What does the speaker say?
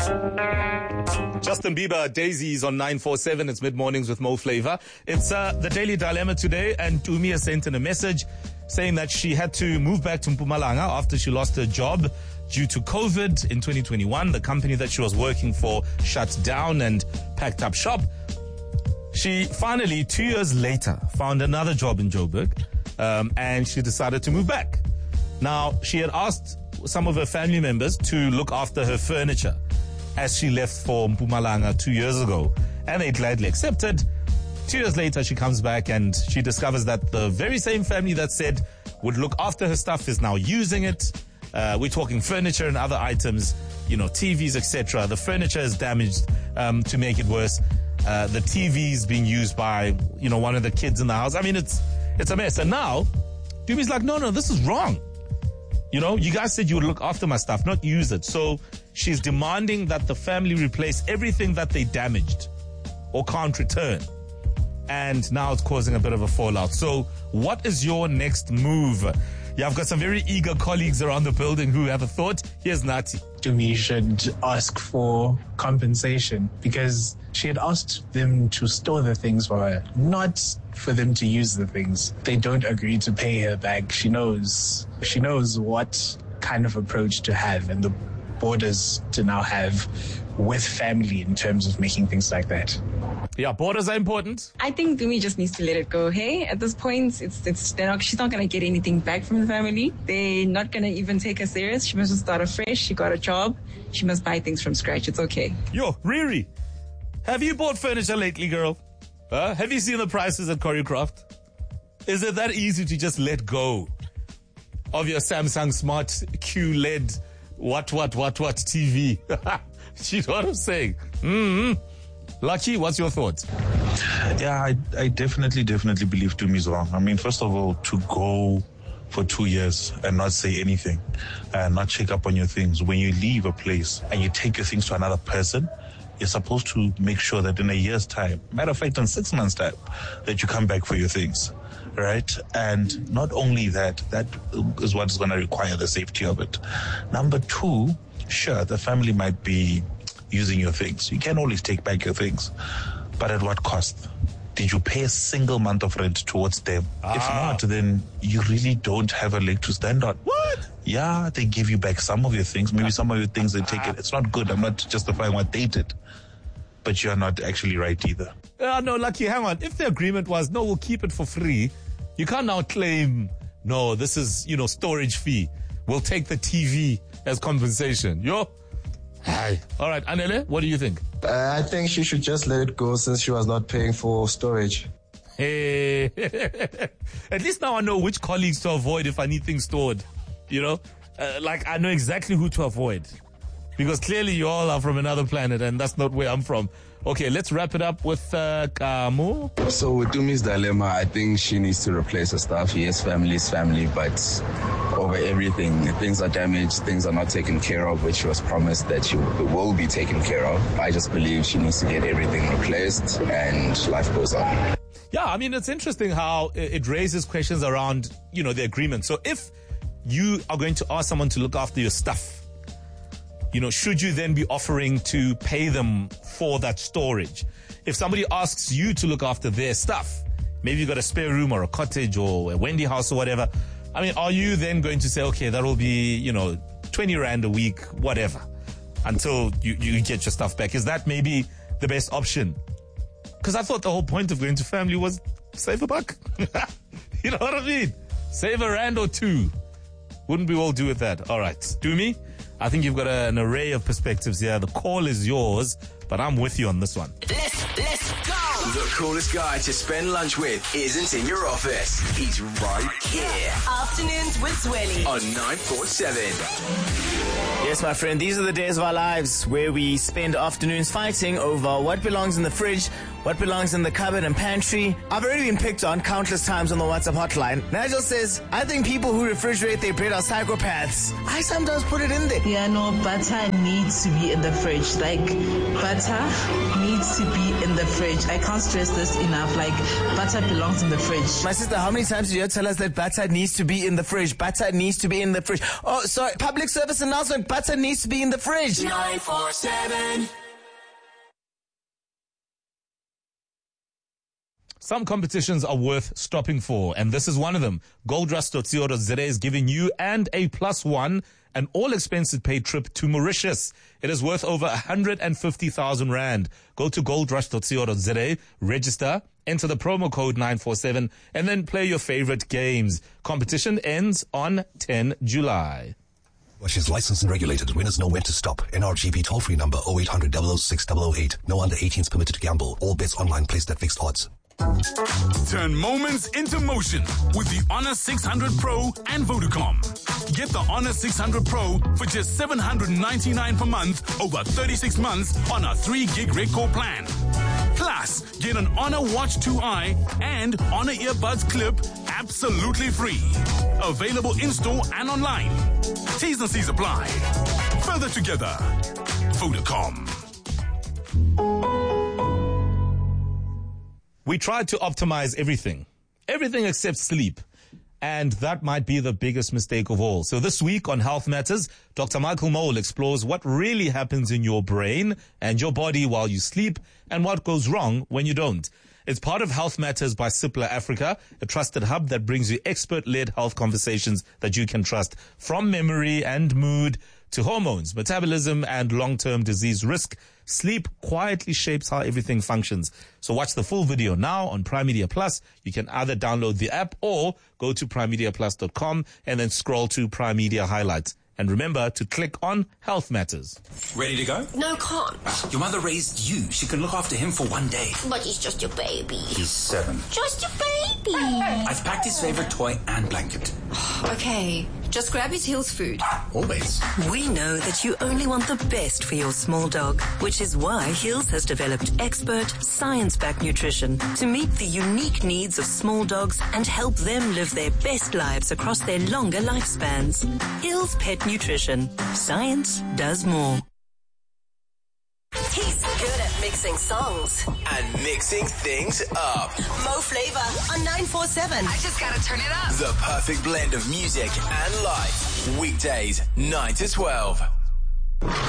Justin Bieber, Daisies on 947. It's mid-mornings with Mo Flavor. It's the Daily Dilemma today, and Tumi has sent in a message saying that she had to move back to Mpumalanga after she lost her job due to COVID in 2021. The company that she was working for shut down and packed up shop. She finally, 2 years later, found another job in Joburg, and she decided to move back. Now, she had asked some of her family members to look after her furniture as she left for Mpumalanga 2 years ago, and they gladly accepted. 2 years later, she comes back and she discovers that the very same family that said would look after her stuff is now using it. We're talking furniture and other items, TVs, etc. The furniture is damaged to make it worse. The TV is being used by, one of the kids in the house. I mean, it's a mess. And now, Tumi's like, no, this is wrong. You guys said you would look after my stuff, not use it. So she's demanding that the family replace everything that they damaged or can't return. And now it's causing a bit of a fallout. So what is your next move? Yeah, I've got some very eager colleagues around the building who have a thought. Here's Nati. Tumi should ask for compensation because she had asked them to store the things for her, not for them to use the things. They don't agree to pay her back. She knows what kind of approach to have and the borders to now have with family in terms of making things like that. Yeah, borders are important. I think Tumi just needs to let it go. Hey, at this point, she's not going to get anything back from the family. They're not going to even take her serious. She must just start afresh. She got a job. She must buy things from scratch. It's okay. Yo, Riri, have you bought furniture lately, girl? Have you seen the prices at Choreographed? Is it that easy to just let go of your Samsung Smart QLED what TV? You know what I'm saying? Lucky, what's your thoughts? Yeah, I definitely believe Tumi's wrong. I mean, first of all, to go for 2 years and not say anything, and not check up on your things. When you leave a place and you take your things to another person, you're supposed to make sure that in a year's time, matter of fact, in 6 months' time, that you come back for your things, right? And not only that is what is going to require the safety of it. Number two, sure, the family might be using your things. You can always take back your things. But at what cost? Did you pay a single month of rent towards them? If not, then you really don't have a leg to stand on. What? Yeah, they give you back some of your things. Maybe some of your things they take it. It's not good. I'm not justifying what they did. But you're not actually right either. No, Lucky, hang on. If the agreement was, no, we'll keep it for free, you can't now claim, no, this is, storage fee. We'll take the TV as compensation. Hi. All right, Anele, what do you think? I think she should just let it go since she was not paying for storage. Hey. At least now I know which colleagues to avoid if I need things stored. I know exactly who to avoid. Because clearly you all are from another planet and that's not where I'm from. Okay, let's wrap it up with Kamo. So with Tumi's dilemma, I think she needs to replace her stuff. Yes, family is family, but over everything, things are damaged, things are not taken care of, which was promised that she will be taken care of. I just believe she needs to get everything replaced and life goes on. Yeah, I mean, it's interesting how it raises questions around, the agreement. So if you are going to ask someone to look after your stuff, should you then be offering to pay them for that storage? If somebody asks you to look after their stuff, maybe you got a spare room or a cottage or a Wendy house or whatever. I mean, are you then going to say, okay, that'll be, 20 Rand a week, whatever, until you get your stuff back? Is that maybe the best option? Because I thought the whole point of going to family was save a buck. You know what I mean? Save a Rand or two. Wouldn't we all do with that? All right. Tumi, I think you've got an array of perspectives here. The call is yours, but I'm with you on this one. Let's go! The coolest guy to spend lunch with isn't in your office. He's right here. Afternoons with Zweli on 947. Yes, my friend, these are the days of our lives where we spend afternoons fighting over what belongs in the fridge, what belongs in the cupboard and pantry. I've already been picked on countless times on the WhatsApp hotline. Nigel says, I think people who refrigerate their bread are psychopaths. I sometimes put it in there. Yeah, no, butter needs to be in the fridge. Butter needs to be in the fridge. I can't stress this enough. Butter belongs in the fridge. My sister, how many times did you tell us that butter needs to be in the fridge? Butter needs to be in the fridge. Oh, sorry, public service announcement. butter needs to be in the fridge. 947. Some competitions are worth stopping for, and this is one of them. Goldrush.co.za is giving you and a +1 an all-expenses-paid trip to Mauritius. It is worth over 150,000 Rand. Go to goldrush.co.za, register, enter the promo code 947, and then play your favorite games. Competition ends on 10 July. Wash is licensed and regulated. Winners know when to stop. NRGP toll-free number 0800 006 008. No under 18s permitted to gamble. All bets online placed at fixed odds. Turn moments into motion with the Honor 600 Pro and Vodacom. Get the Honor 600 Pro for just $799 per month over 36 months on a 3-gig record plan. Plus, get an Honor Watch 2i and Honor Earbuds Clip absolutely free. Available in-store and online. T's and C's apply. Further together. Vodacom. We tried to optimize everything except sleep. And that might be the biggest mistake of all. So this week on Health Matters, Dr. Michael Mole explores what really happens in your brain and your body while you sleep and what goes wrong when you don't. It's part of Health Matters by Cipla Africa, a trusted hub that brings you expert-led health conversations that you can trust, from memory and mood to hormones, metabolism, and long-term disease risk. Sleep quietly shapes how everything functions. So watch the full video now on Prime Media Plus. You can either download the app or go to primemediaplus.com and then scroll to Prime Media Highlights. And remember to click on Health Matters. Ready to go? No, can't. Your mother raised you. She can look after him for one day. But he's just your baby. He's 7. Just your baby. I've packed his favorite toy and blanket. Okay, just grab his Hills food. Always. We know that you only want the best for your small dog, which is why Hills has developed expert, science-backed nutrition to meet the unique needs of small dogs and help them live their best lives across their longer lifespans. Hills Pet Nutrition. Science does more. He's good at mixing songs and mixing things up. Mo Flavor on 947. I just gotta turn it up. The perfect blend of music and life. Weekdays, 9 to 12.